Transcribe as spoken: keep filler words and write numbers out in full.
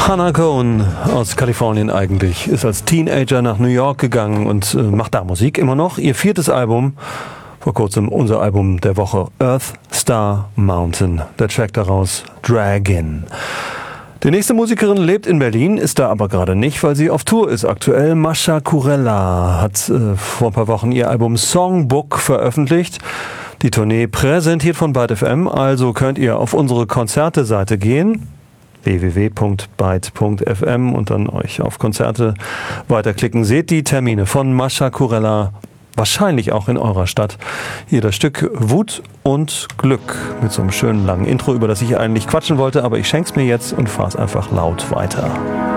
Hannah Cohen aus Kalifornien eigentlich, ist als Teenager nach New York gegangen und äh, macht da Musik immer noch. Ihr viertes Album, vor kurzem unser Album der Woche, Earth, Star, Mountain. Der Track daraus, Dragon. Die nächste Musikerin lebt in Berlin, ist da aber gerade nicht, weil sie auf Tour ist aktuell. Mascha Kurella hat äh, vor ein paar Wochen ihr Album Songbook veröffentlicht. Die Tournee präsentiert von Byte F M, also könnt ihr auf unsere Konzerte-Seite gehen, w w w punkt byte punkt f m, und dann euch auf Konzerte weiterklicken. Seht die Termine von Mascha Kurella, wahrscheinlich auch in eurer Stadt. Hier das Stück Wut und Glück mit so einem schönen langen Intro, über das ich eigentlich quatschen wollte, aber ich schenk's mir jetzt und fahr's einfach laut weiter.